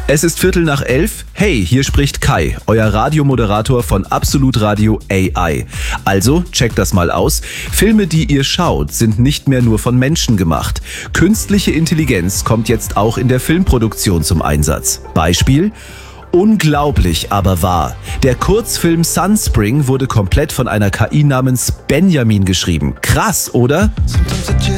Es ist 11:15. Hey, hier spricht Kai, euer Radiomoderator von Absolut Radio AI. Also, checkt das mal aus. Filme, die ihr schaut, sind nicht mehr nur von Menschen gemacht. Künstliche Intelligenz kommt jetzt auch in der Filmproduktion zum Einsatz. Beispiel: unglaublich, aber wahr. Der Kurzfilm Sunspring wurde komplett von einer KI namens Benjamin geschrieben. Krass, oder?